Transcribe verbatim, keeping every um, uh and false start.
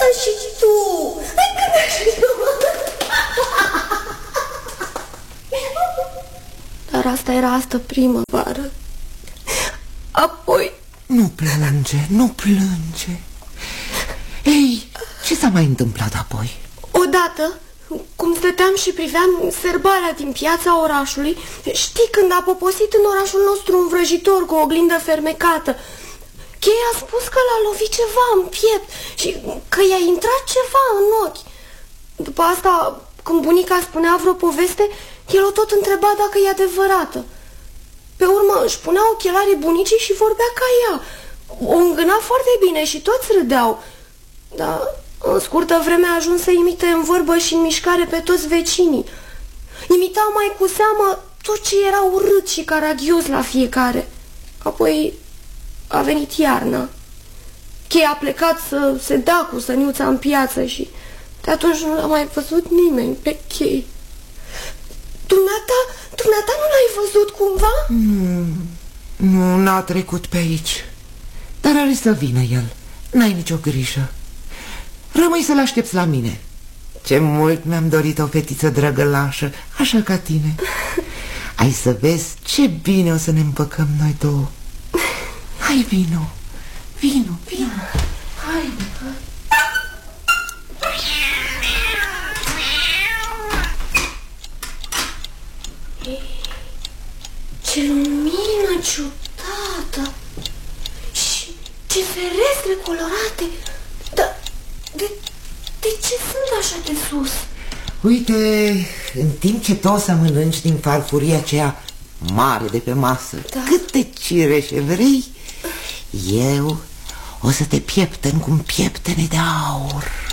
și tu. Hai cântă și tu. Dar asta era asta primăvară. Apoi... Nu plânge, nu plânge. Ei, ce s-a mai întâmplat apoi? Odată, cum stăteam și priveam sărbarea din piața orașului, știi când a poposit în orașul nostru un vrăjitor cu o oglindă fermecată, Cheia a spus că l-a lovit ceva în piept și că i-a intrat ceva în ochi. După asta, când bunica spunea vreo poveste, el o tot întreba dacă e adevărată. Pe urmă își punea ochelarii bunicii și vorbea ca ea. O îngâna foarte bine și toți râdeau. Dar în scurtă vreme a ajuns să imite în vorbă și în mișcare pe toți vecinii. Imita mai cu seamă tot ce era urât și caragios la fiecare. Apoi a venit iarna. Cheia a plecat să se dea cu săniuța în piață și de atunci nu l-a mai văzut nimeni pe Chei. Dumneata, dumneata nu l-ai văzut cumva? Mm, nu, n-a trecut pe aici. Dar are să vină el. N-ai nicio grijă. Rămâi să-l aștepți la mine. Ce mult mi-am dorit o fetiță drăgălașă, așa ca tine. Ai să vezi ce bine o să ne împăcăm noi două. Hai, vino, vino, vino. Hai, hai. Ce lumină ciudată și ce ferestre colorate. Dar de, de ce sunt așa de sus? Uite, în timp ce tu o să mănânci din farfuria aceea mare de pe masă, da, câte cireșe vrei, eu o să te pieptăn cu un pieptene de aur.